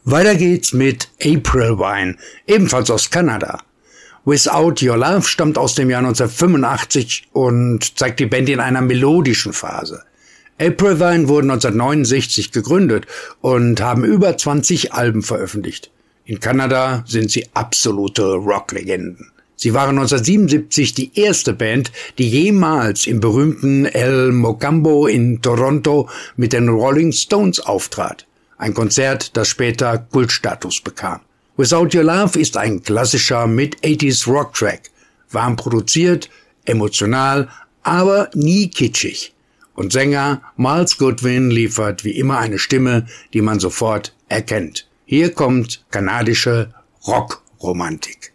Weiter geht's mit April Wine, ebenfalls aus Kanada. Without Your Love stammt aus dem Jahr 1985 und zeigt die Band in einer melodischen Phase. April Wine wurden 1969 gegründet und haben über 20 Alben veröffentlicht. In Kanada sind sie absolute Rocklegenden. Sie waren 1977 die erste Band, die jemals im berühmten El Mocambo in Toronto mit den Rolling Stones auftrat. Ein Konzert, das später Kultstatus bekam. Without Your Love ist ein klassischer Mid-80s Rock-Track. Warm produziert, emotional, aber nie kitschig. Und Sänger Miles Goodwin liefert wie immer eine Stimme, die man sofort erkennt. Hier kommt kanadische Rockromantik.